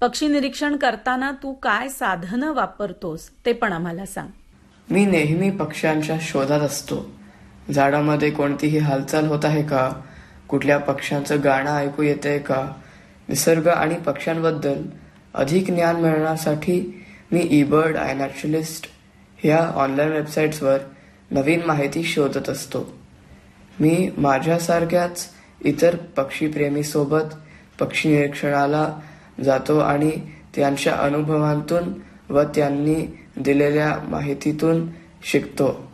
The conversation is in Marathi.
पक्षी निरीक्षण करताना तू काय साधनं वापरतोस ते पण आम्हाला सांग. मी नेहमी पक्ष्यांच्या शोधात असतो. झाडामध्ये कोणतीही हालचाल होत आहे का, कुठल्या पक्ष्यांचं गाणं ऐकू येतंय का. निसर्ग आणि पक्ष्यांबद्दल अधिक ज्ञान मिळवण्यासाठी मी ईबर्ड, आयनॅचरलिस्ट ह्या ऑनलाईन वेबसाईट्सवर नवीन माहिती शोधत असतो. मी माझ्यासारख्याच इतर पक्षीप्रेमीसोबत पक्षी निरीक्षणाला जातो आणि त्यांच्या अनुभवांतून व त्यांनी दिलेल्या माहितीतून शिकतो.